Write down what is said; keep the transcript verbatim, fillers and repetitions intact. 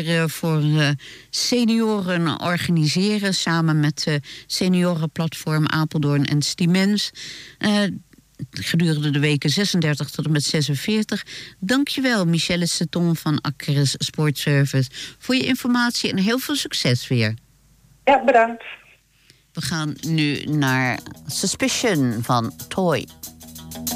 weer voor uh, senioren organiseren... samen met uh, seniorenplatform Apeldoorn en Stiemens... Uh, gedurende de weken zesendertig tot en met zesenveertig. Dankjewel, Michelle Seton van Ackeris Sportservice... voor je informatie en heel veel succes weer. Ja, bedankt. We gaan nu naar Suspicion van Toy.